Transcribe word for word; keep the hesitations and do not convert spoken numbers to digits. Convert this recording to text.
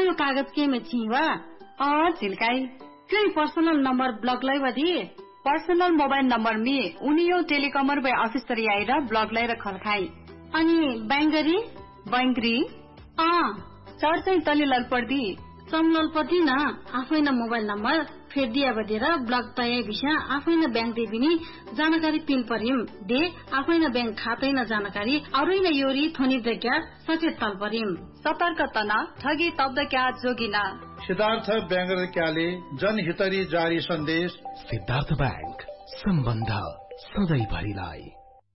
यो कागज के में छीवा अ झिल्काई क्यों पर्सनल नंबर ब्लॉक लाई वधी पर्सनल मोबाइल नंबर में उनियो टेलिकमर बे ऑफिस तरी आएर ब्लॉक लाई रखल खाई अनि बैंगरी बैंगरी अ चढ चाहिँ तले ललपर्दी समललपति न आफै न मोबाइल नंबर फेर दिया बदेर ब्लॉक तय विषय आफै न बैंक दे बिनी जानकारी पिन परिम दे आफै न बैंक खातै न जानकारी अरु न योरी थोनी दक्या सचेत तल परिम सतर्क तना ठगी तब्द क्या जोगिना सिद्धार्थ बैंगर क्याले जनहितरी जारी सन्देश सिद्धार्थ बैंक सम्बन्ध सधैँ भरिलाई।